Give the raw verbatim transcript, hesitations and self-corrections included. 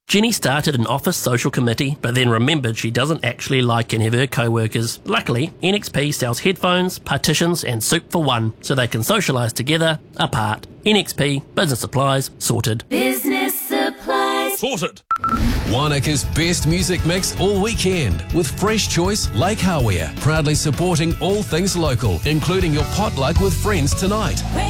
Jenny started an office social committee, but then remembered she doesn't actually like any of her co-workers. Luckily, N X P sells headphones, partitions and soup for one, so they can socialise together, apart. N X P, business supplies, sorted. Business supplies. Sorted. Wanaka's best music mix all weekend with Fresh Choice Lake Hawea, proudly supporting all things local, including your potluck with friends tonight.